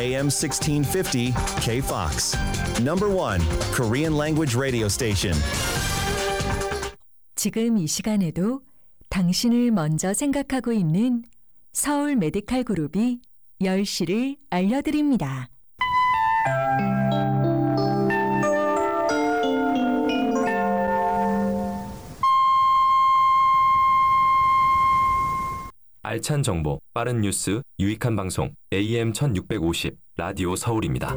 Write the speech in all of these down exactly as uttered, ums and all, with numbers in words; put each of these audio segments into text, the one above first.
에이엠 십육백오십 K-Fox. Number one Korean language radio station. 지금 이 시간에도 당신을 먼저 생각하고 있는 서울 메디칼 그룹이 열 시를 알려드립니다. 알찬 정보, 빠른 뉴스, 유익한 방송 에이엠 천육백오십 라디오 서울입니다.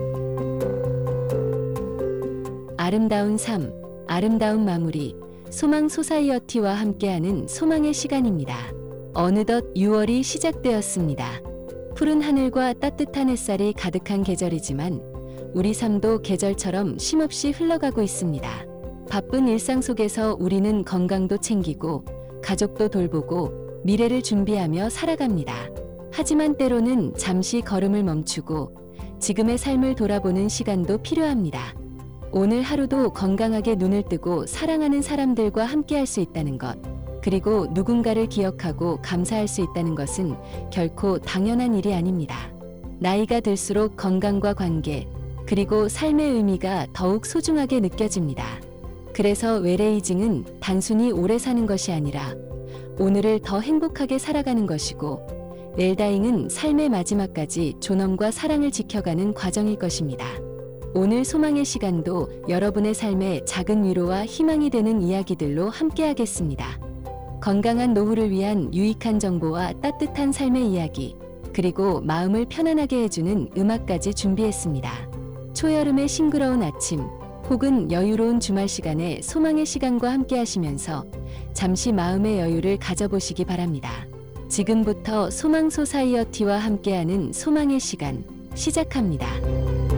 아름다운 삶, 아름다운 마무리, 소망 소사이어티와 함께하는 소망의 시간입니다. 어느덧 유월이 시작되었습니다. 푸른 하늘과 따뜻한 햇살이 가득한 계절이지만 우리 삶도 계절처럼 쉼없이 흘러가고 있습니다. 바쁜 일상 속에서 우리는 건강도 챙기고 가족도 돌보고 미래를 준비하며 살아갑니다. 하지만 때로는 잠시 걸음을 멈추고 지금의 삶을 돌아보는 시간도 필요합니다. 오늘 하루도 건강하게 눈을 뜨고 사랑하는 사람들과 함께할 수 있다는 것, 그리고 누군가를 기억하고 감사할 수 있다는 것은 결코 당연한 일이 아닙니다. 나이가 들수록 건강과 관계, 그리고 삶의 의미가 더욱 소중하게 느껴집니다. 그래서 웰에이징은 단순히 오래 사는 것이 아니라 오늘을 더 행복하게 살아가는 것이고, 웰다잉은 삶의 마지막까지 존엄과 사랑을 지켜가는 과정일 것입니다. 오늘 소망의 시간도 여러분의 삶에 작은 위로와 희망이 되는 이야기들로 함께하겠습니다. 건강한 노후를 위한 유익한 정보와 따뜻한 삶의 이야기, 그리고 마음을 편안하게 해주는 음악까지 준비했습니다. 초여름의 싱그러운 아침, 혹은 여유로운 주말 시간에 소망의 시간과 함께 하시면서 잠시 마음의 여유를 가져보시기 바랍니다. 지금부터 소망 소사이어티와 함께하는 소망의 시간 시작합니다.